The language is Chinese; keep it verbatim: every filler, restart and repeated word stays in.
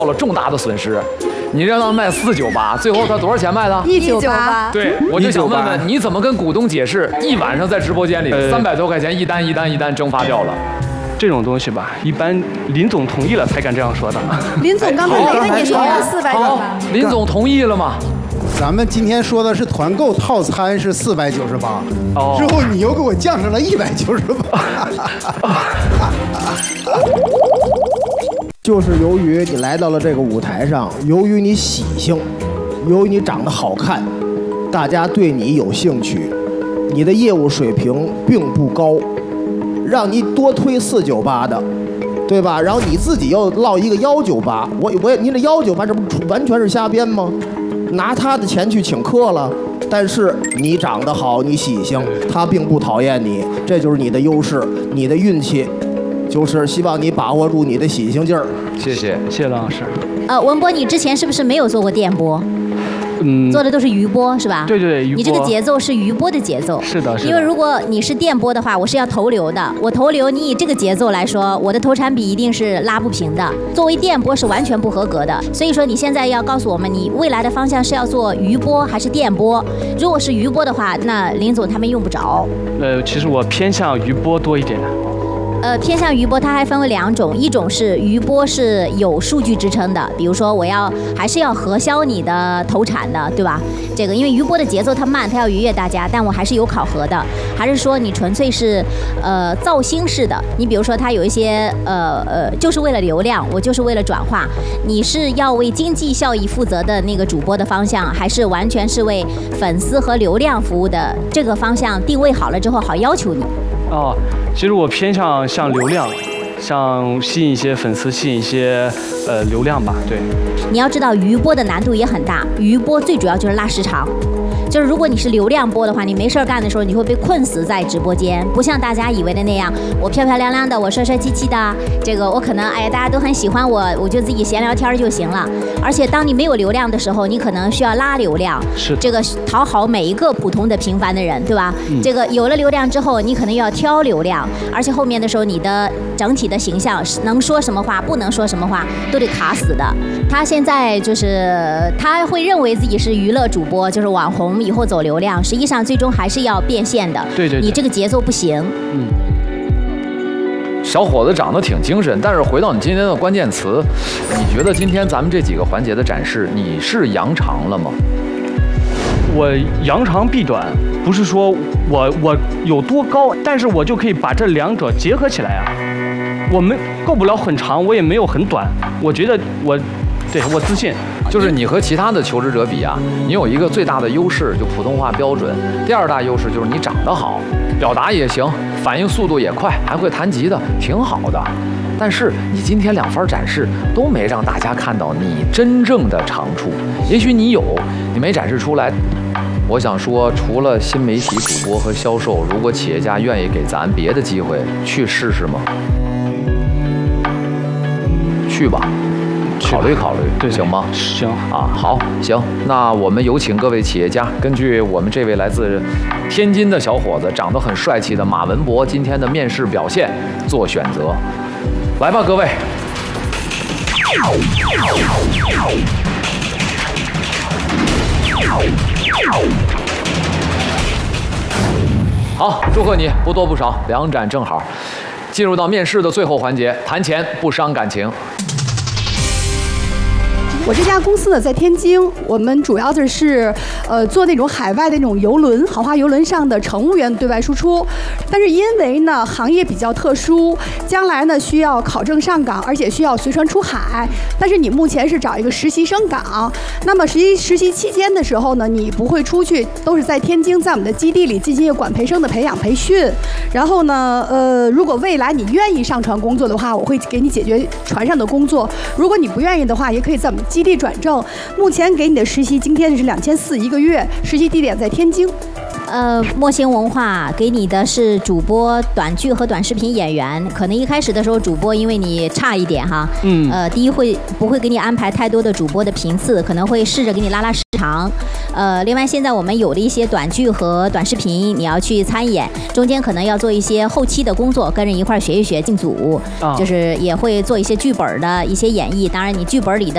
了重大的损失。你让他卖四九八，最后他多少钱卖的？ 一九八。 对，我就想问问你怎么跟股东解释，一晚上在直播间里三百多块钱一单一单一单蒸发掉了？ 这种东西吧，一般林总同意了才敢这样说的。 林总刚才没跟你说四百九十八。 林总同意了吗？ 咱们今天说的是团购套餐是四百九十八，之后你又给我降成了一百九十八。 就是由于你来到了这个舞台上，由于你喜庆，由于你长得好看，大家对你有兴趣，你的业务水平并不高，让你多推四九八的，对吧？然后你自己又落一个幺九八，我我您这幺九八这不完全是瞎编吗？拿他的钱去请客了，但是你长得好，你喜庆，他并不讨厌你，这就是你的优势，你的运气。就是希望你把握住你的喜庆劲儿。 谢谢， 谢谢郎老师。 呃，文博，你之前是不是没有做过电波？ 嗯， 做的都是余波是吧？ 对对对，余波。 你这个节奏是余波的节奏。 是的，是的。 因为如果你是电波的话，我是要投流的。我投流，你以这个节奏来说，我的投产比一定是拉不平的。作为电波是完全不合格的。所以说你现在要告诉我们，你未来的方向是要做余波还是电波？如果是余波的话，那林总他们用不着。 呃，其实我偏向余波多一点。 呃，偏向余波，它还分为两种，一种是余波是有数据支撑的，比如说我要还是要核销你的投产的，对吧？这个因为余波的节奏它慢，它要愉悦大家，但我还是有考核的。还是说你纯粹是呃造星式的？你比如说它有一些呃呃就是为了流量，我就是为了转化，你是要为经济效益负责的那个主播的方向，还是完全是为粉丝和流量服务的这个方向定位好了之后好要求你？ 哦，其实我偏向像流量，像吸引一些粉丝，吸引一些呃流量吧。对。 你要知道余波的难度也很大，余波最主要就是拉时长。就是如果你是流量播的话，你没事儿干的时候，你会被困死在直播间，不像大家以为的那样，我漂漂亮亮的，我帅帅气气的，这个我可能哎大家都很喜欢我，我就自己闲聊天就行了。而且当你没有流量的时候，你可能需要拉流量， 是这个讨好每一个普通的平凡的人，对吧？ 嗯、 这个有了流量之后，你可能又要挑流量，而且后面的时候你的整体的形象能说什么话，不能说什么话，都得卡死的。他现在就是他会认为自己是娱乐主播，就是网红。以后走流量，实际上最终还是要变现的。 对 对, 对， 你这个节奏不行。 嗯。 小伙子长得挺精神，但是回到你今天的关键词，你觉得今天咱们这几个环节的展示，你是扬长了吗？ 我扬长避短，不是说我我有多高，但是我就可以把这两者结合起来啊。我们够不了很长，我也没有很短，我觉得我。对我自信， 就是你和其他的求职者比啊，你有一个最大的优势，就普通话标准；第二大优势就是你长得好，表达也行，反应速度也快，还会弹吉他，挺好的。但是你今天两番展示都没让大家看到你真正的长处，也许你有，你没展示出来。我想说，除了新媒体主播和销售，如果企业家愿意给咱别的机会，去试试吗？去吧。考虑考虑， 对， 行吗？ 行啊，好，行，那我们有请各位企业家，根据我们这位来自天津的小伙子，长得很帅气的马文博今天的面试表现做选择。来吧，各位。好，祝贺你，不多不少，两展正好。进入到面试的最后环节，谈钱不伤感情。 我这家公司呢在天津，我们主要的是呃做那种海外的那种邮轮、豪华邮轮上的乘务员对外输出。但是因为呢行业比较特殊，将来呢需要考证上岗，而且需要随船出海。但是你目前是找一个实习生岗，那么实习实习期间的时候呢，你不会出去，都是在天津，在我们的基地里进行一个管培生的培养培训。然后呢，呃，如果未来你愿意上船工作的话，我会给你解决船上的工作；如果你不愿意的话，也可以在我们基地转正。目前给你的实习津贴是两千四一个月，实习地点在天津。 呃，墨星文化给你的是主播、短剧和短视频演员。可能一开始的时候，主播因为你差一点哈，嗯，呃，第一会不会给你安排太多的主播的频次，可能会试着给你拉拉时长。呃，另外现在我们有了一些短剧和短视频，你要去参演，中间可能要做一些后期的工作，跟人一块学一学进组，哦、就是也会做一些剧本的一些演绎。当然，你剧本里的